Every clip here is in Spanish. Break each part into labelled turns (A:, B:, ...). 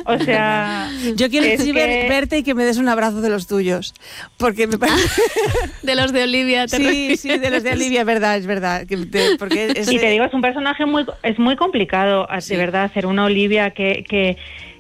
A: O sea...
B: Yo quiero verte y que me des un abrazo de los tuyos. Porque me parece...
C: De los de Olivia.
B: Sí, de los de Olivia, es verdad. Porque
A: y te digo, es un personaje muy complicado, de verdad, hacer una Olivia que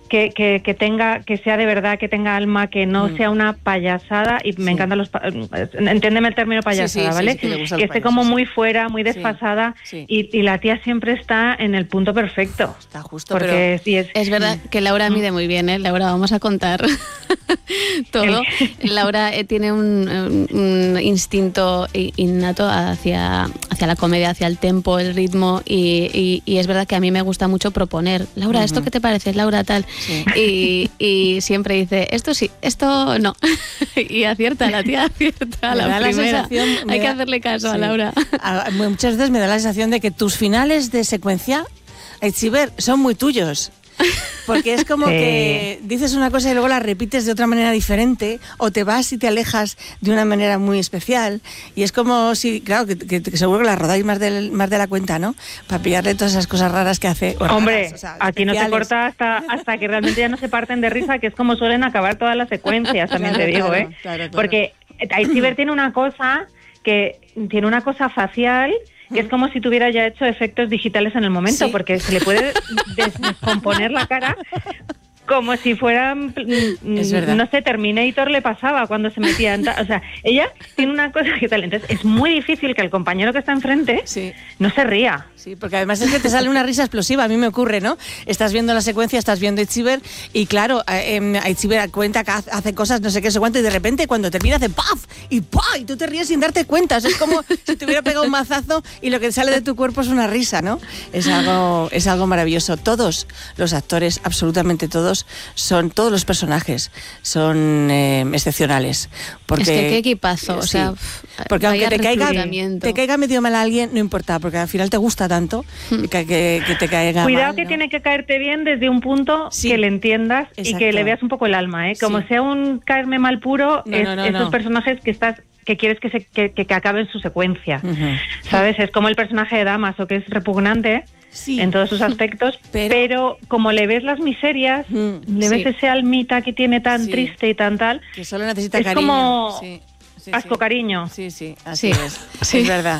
A: sea de verdad, que tenga alma, que no sea una payasada, y me encantan entiéndeme el término payasada, ¿vale? Que esté como muy fuera, muy desfasada, y la tía siempre está en el punto perfecto.
B: Está justo,
A: porque
C: es verdad que Laura mide muy bien, ¿eh? Laura, vamos a contar todo. Laura tiene un instinto innato hacia la comedia, hacia el tempo, el ritmo, y es verdad que a mí me gusta mucho proponer. Laura, ¿esto qué te parece? Laura, tal. Sí. Y siempre dice, esto sí, esto no. Y acierta, la tía acierta a la primera. Hay que hacerle caso a Laura.
B: Muchas veces me da la sensación de que tus finales de secuencia, Aitziber, son muy tuyos. Porque es como que dices una cosa y luego la repites de otra manera diferente, o te vas y te alejas de una manera muy especial, y es como si, claro, que seguro que la rodáis más de la cuenta, ¿no? Para pillarle todas esas cosas raras que hace.
A: Hombre, aquí no se corta hasta que realmente ya no se parten de risa, que es como suelen acabar todas las secuencias, también te digo,
B: Claro.
A: Porque Aitziber tiene una cosa facial, que es como si tuviera ya hecho efectos digitales en el momento, porque se le puede descomponer la cara como si fuera, no sé, Terminator le pasaba cuando se metía en... O sea, ella tiene una cosa que tal. Entonces es muy difícil que el compañero que está enfrente no se ría.
B: Sí, porque además es que te sale una risa explosiva, a mí me ocurre, ¿no? Estás viendo la secuencia, estás viendo Aitziber, y claro, Aitziber cuenta que hace cosas, no sé qué, sé cuánto, y de repente cuando termina hace ¡paf! Y ¡paf! Y tú te ríes sin darte cuenta. O sea, es como si te hubiera pegado un mazazo y lo que sale de tu cuerpo es una risa, ¿no? Es algo maravilloso. Todos los actores, absolutamente todos los personajes son excepcionales. Porque,
C: es que qué equipazo, o sea,
B: porque aunque te caiga medio mal a alguien, no importa, porque al final te gusta tanto que te caiga
A: Cuidado
B: mal,
A: que
B: ¿no?
A: tiene que caerte bien desde un punto que le entiendas. Exacto. Y que le veas un poco el alma, ¿eh? Como sea un caerme mal puro, esos personajes que quieres que acaben su secuencia, ¿sabes? Es como el personaje de Damaso, que es repugnante en todos sus aspectos, pero como le ves las miserias, le ves ese almita que tiene tan triste y tan tal,
B: que solo necesita
A: es
B: cariño.
A: Como... asco cariño.
B: Sí, así es. Sí. Es verdad.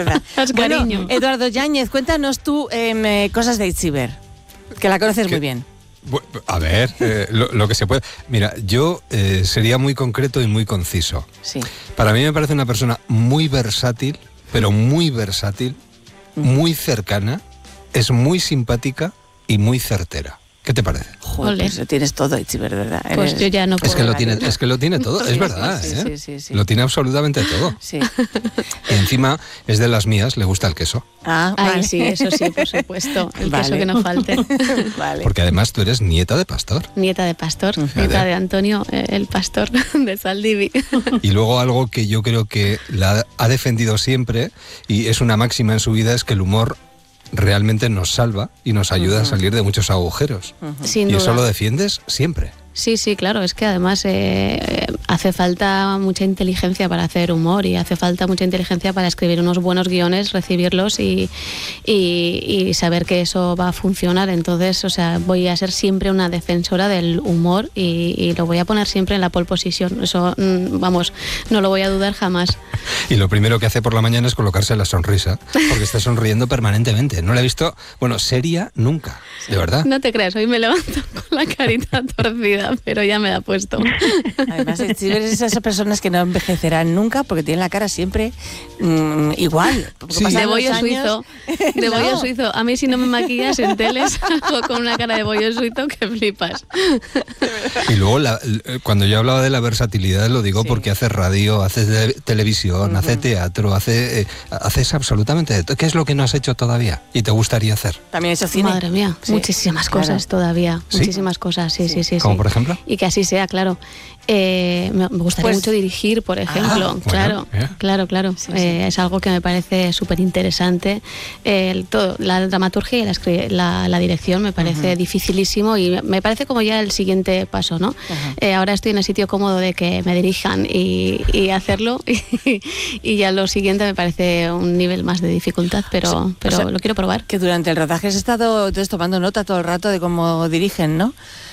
B: Bueno, Eduardo Yáñez, cuéntanos tú cosas de Aitziber, que la conoces muy bien.
D: A ver, lo que se puede... Mira, yo sería muy concreto y muy conciso.
B: Sí.
D: Para mí me parece una persona muy versátil, pero muy versátil, muy cercana, es muy simpática y muy certera. ¿Qué te parece?
B: Joder, pues tienes todo, Aitziber, ¿verdad?
C: Pues yo ya no puedo.
D: Es que lo tiene todo, es verdad,
B: sí.
D: Lo tiene absolutamente todo.
B: Sí.
D: Y encima es de las mías, le gusta el queso.
B: Vale.
C: Sí, eso sí, por supuesto. El queso que no falte.
B: Vale.
D: Porque además tú eres nieta de pastor.
C: Nieta de pastor, nieta de Antonio, el pastor de Saldivi.
D: Y luego algo que yo creo que la ha defendido siempre, y es una máxima en su vida, es que el humor realmente nos salva y nos ayuda a salir de muchos agujeros.
C: Sin
D: y
C: duda.
D: eso lo defiendes siempre.
C: Sí, claro, es que además hace falta mucha inteligencia para hacer humor, y hace falta mucha inteligencia para escribir unos buenos guiones, recibirlos y saber que eso va a funcionar. Entonces, o sea, voy a ser siempre una defensora del humor y lo voy a poner siempre en la pole position. Eso, vamos, no lo voy a dudar jamás.
D: Y lo primero que hace por la mañana es colocarse la sonrisa, porque está sonriendo permanentemente. No la he visto, seria nunca, de verdad.
C: No te creas, hoy me levanto con la carita torcida, pero ya me la he puesto.
B: Además, si ves esas personas que no envejecerán nunca porque tienen la cara siempre igual.
D: Sí.
C: De bollo suizo. De bollo suizo. A mí, si no me maquillas en teles, hago con una cara de bollo suizo que flipas.
D: Y luego, cuando yo hablaba de la versatilidad, lo digo porque haces radio, haces televisión, haces teatro, haces absolutamente de todo. ¿Qué es lo que no has hecho todavía y te gustaría hacer?
B: También he hecho cine.
C: Madre mía, muchísimas cosas todavía.
D: ¿Sí?
C: Muchísimas cosas, sí.
D: ¿Como por ejemplo?
C: Y que así sea, claro. Me gustaría mucho dirigir, por ejemplo. Claro.
B: Sí.
C: Es algo que me parece súper interesante. La dramaturgia y la dirección me parece dificilísimo, y me parece como ya el siguiente paso, ¿no? Ahora estoy en el sitio cómodo de que me dirijan y hacerlo, y ya lo siguiente me parece un nivel más de dificultad, pero lo quiero probar.
B: Que durante el rodaje has estado tomando nota todo el rato de cómo dirigen, ¿no?